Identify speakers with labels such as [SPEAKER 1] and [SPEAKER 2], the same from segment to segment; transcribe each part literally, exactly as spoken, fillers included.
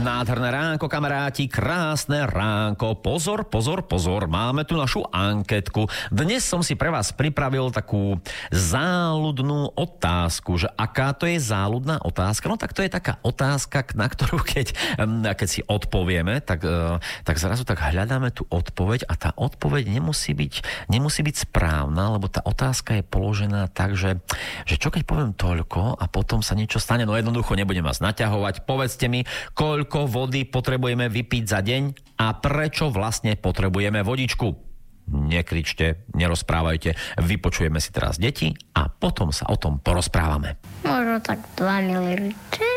[SPEAKER 1] Nádherné ránko, kamaráti, krásne ránko. Pozor, pozor, pozor, máme tu našu anketku. Dnes som si pre vás pripravil takú záľudnú otázku, že aká to je záľudná otázka? No tak to je taká otázka, na ktorú keď, keď si odpovieme, tak, tak zrazu tak hľadáme tú odpoveď a tá odpoveď nemusí byť, nemusí byť správna, lebo tá otázka je položená tak, že, že čo keď poviem toľko a potom sa niečo stane, no jednoducho nebudem vás naťahovať. Povedzte mi, koľko vody potrebujeme vypiť za deň a prečo vlastne potrebujeme vodičku. Nekričte, nerozprávajte, vypočujeme si teraz deti a potom sa o tom porozprávame.
[SPEAKER 2] Možno tak dva mililitre,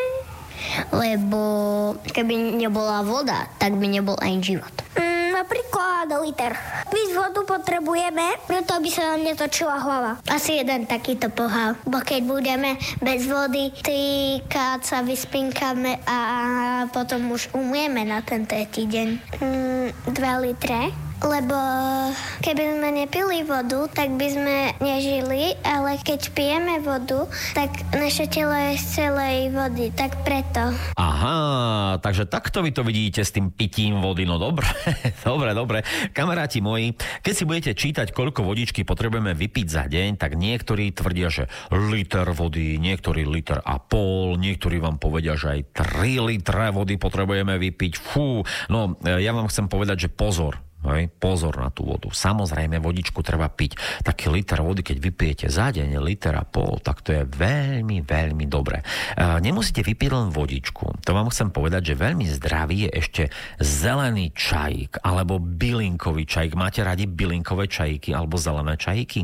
[SPEAKER 2] lebo keby nebola voda, tak by nebol aj život. Mm, napríklad liter. Víc vodu potrebujeme, preto aby sa nám netočila hlava. Asi jeden takýto pohár. Bo keď budeme bez vody, trýkrát sa vyspinkame a potom už umieme na ten tretí deň. Mm, dva litre. Lebo keby sme nepili vodu, tak by sme nežili, ale keď pijeme vodu, tak naše telo je z celej vody, tak preto.
[SPEAKER 1] Aha, takže takto vy to vidíte s tým pitím vody, no dobre, dobre, dobre. Kamaráti moji, keď si budete čítať, koľko vodičky potrebujeme vypiť za deň, tak niektorí tvrdia, že liter vody, niektorí liter a pol, niektorí vám povedia, že aj tri litre vody potrebujeme vypiť. Fú, no ja vám chcem povedať, že pozor. Hej, pozor na tú vodu. Samozrejme, vodičku treba piť. Taký liter vody, keď vypijete za deň, liter a pol, tak to je veľmi, veľmi dobré. E, nemusíte vypiť len vodičku. To vám chcem povedať, že veľmi zdravý je ešte zelený čajík alebo bylinkový čajík. Máte radi bylinkové čajíky alebo zelené čajíky?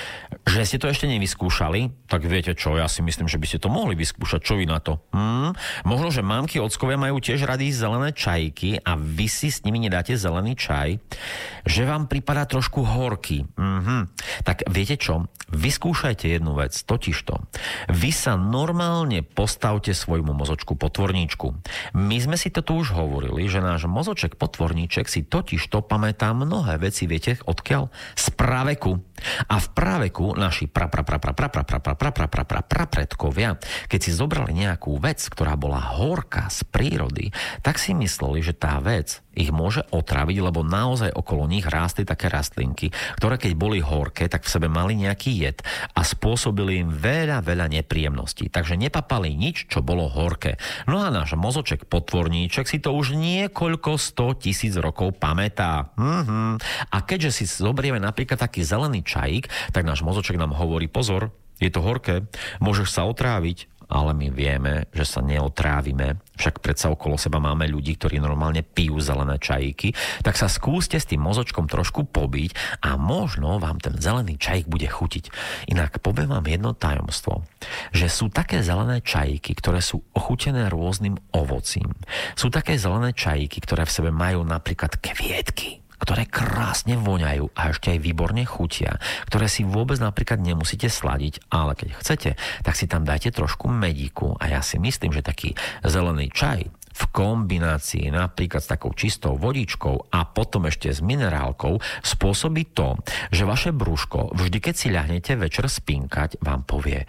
[SPEAKER 1] Že ste to ešte nevyskúšali? Tak viete čo, ja si myslím, že by ste to mohli vyskúšať. Čo vy na to? Hm? Možno, že mámky ockovia majú tiež radi zelené čajíky a vy si s nimi nedáte zelený čaj, že vám pripadá trošku horký. Mhm. Tak viete čo? Vyskúšajte jednu vec, totižto. Vy sa normálne postavte svojmu mozočku potvorníčku. My sme si to tu už hovorili, že náš mozoček potvorníček si totižto pamätá mnohé veci, viete odkiaľ? Z praveku. A v praveku naši pra pra pra pra pra pra pra pra pra pra pra pra pra predkovia, keď si zobrali nejakú vec, ktorá bola horká z prírody, tak si mysleli, že tá vec ich môže otráviť, lebo naozaj okolo nich rástli také rastlinky, ktoré keď boli horké, tak v sebe mali nejaký jed a spôsobili im veľa, veľa nepríjemností. Takže nepapali nič, čo bolo horké. No a náš mozoček potvorníček si to už niekoľko sto tisíc rokov pamätá. Mhm. A keďže si zoberieme napríklad taký zelený čajík, tak náš mozoček nám hovorí, pozor, je to horké, môžeš sa otráviť. Ale my vieme, že sa neotrávime. Však predsa okolo seba máme ľudí, ktorí normálne pijú zelené čajíky. Tak sa skúste s tým mozočkom trošku pobiť a možno vám ten zelený čajík bude chutiť. Inak poviem vám jedno tajomstvo, že sú také zelené čajíky, ktoré sú ochutené rôznym ovocím. Sú také zelené čajíky, ktoré v sebe majú napríklad kvietky, ktoré krásne voňajú a ešte aj výborne chutia, ktoré si vôbec napríklad nemusíte sladiť, ale keď chcete, tak si tam dajte trošku medíku a ja si myslím, že taký zelený čaj v kombinácii napríklad s takou čistou vodičkou a potom ešte s minerálkou spôsobí to, že vaše brúško vždy, keď si ľahnete večer spinkať, vám povie: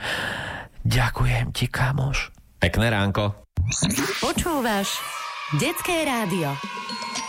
[SPEAKER 1] ďakujem ti, kamoš. Pekné ránko.
[SPEAKER 3] Počúvaš Detské rádio.